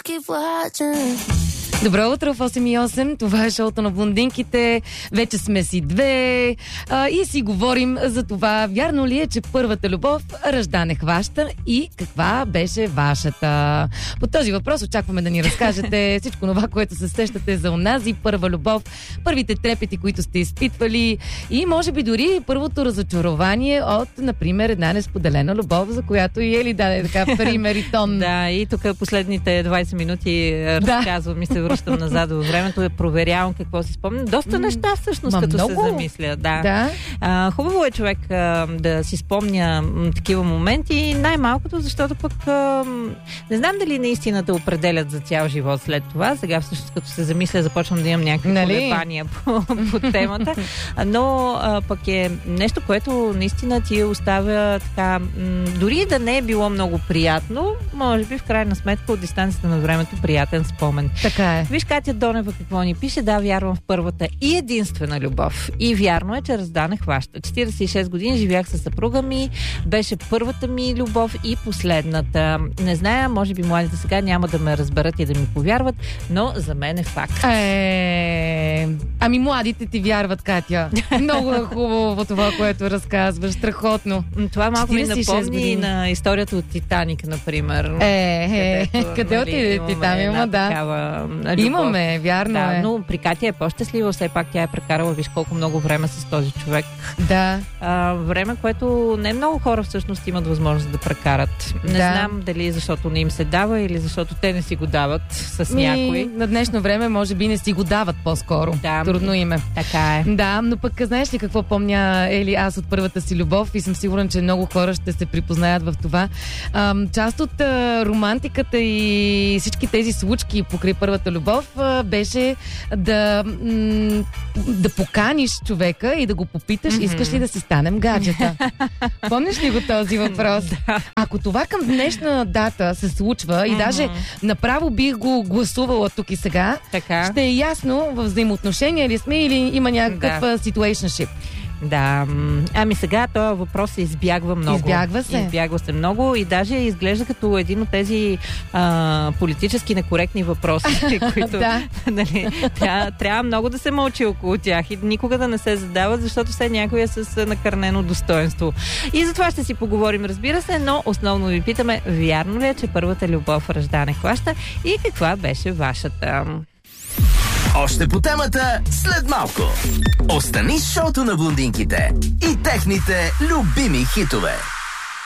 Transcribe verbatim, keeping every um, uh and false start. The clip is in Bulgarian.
Добро утро в осем и осем. Това е шоуто на блондинките. Вече сме си две а, и си говорим за това. Вярно ли е, че първата любов ражда не хваща и каква беше вашата? По този въпрос очакваме да ни разкажете всичко това, което се сещате за онази първа любов, първите трепети, които сте изпитвали и може би дори първото разочарование от, например, една несподелена любов, за която и Ели даде така пример и тон. Да, и тук последните двайсет минути разказвам и се връщам назад във времето, проверявам какво си спомням. Доста неща всъщност, Ма като много. се замисля. Да. Да. А, хубаво е човек а, да си спомня м, такива моменти, най-малкото, защото пък а, не знам дали наистина те определят за цял живот след това. Сега всъщност като се замисля, започвам да имам някакви Нали? колебания по, по темата. Но а, пък е нещо, което наистина ти оставя така, м, дори да не е било много приятно, може би в крайна сметка от дистанцията на времето приятен спомен. Така е. Виж Катя Донева какво ни пише. Да, вярвам в първата и единствена любов. И вярно е, че разда не хваща. четирийсет и шест години живях със съпруга ми. Беше първата ми любов и последната. Не зная, може би младите сега няма да ме разберат и да ми повярват, но за мен е факт. Е, ами младите ти вярват, Катя. Много е хубаво това, което разказваш. Страхотно. Това малко ми четирийсет и шест напомни години. на историята от Титаник, например. Е, е, Където, къде нали, отиде ти там? една Има, да. такава любов. Имаме, вярно Да, е. но при Катя е по-щастлива, все пак тя е прекарала, виж колко много време с този човек. Да. А, време, което не много хора всъщност имат възможност да прекарат. Не Да. знам дали защото не им се дава или защото те не си го дават с Ми, някой. на днешно време може би не си го дават по-скоро. Да. Трудно име. Така е. Да, но пък знаеш ли какво помня, Ели, аз от първата си любов и съм сигурен, че много хора ще се припознаят в това. Ам, част от а, романтиката и всички тези случки покрай първата любов а, беше да, м- да поканиш човека и да го попиташ, Mm-hmm. искаш ли да си станем гаджета? Помниш ли го този въпрос? Да. Ако това към днешна дата се случва и Mm-hmm. даже направо бих го гласувала тук и сега, Така. ще е ясно в взаимоотношения ли сме или има някакъв Да. да. situationship. Да. м, Ами сега този въпрос се избягва много. Избягва се. Избягва се много и даже изглежда като един от тези а, политически некоректни въпроси, които Да. нали, трябва, трябва много да се мълчи около тях и никога да не се задават, защото все някой е с накърнено достоинство. И за това ще си поговорим, разбира се, но основно ви питаме, вярно ли е, че първата любов ражда не хваща и каква беше вашата? Още по темата след малко. Остани с шоуто на блондинките и техните любими хитове.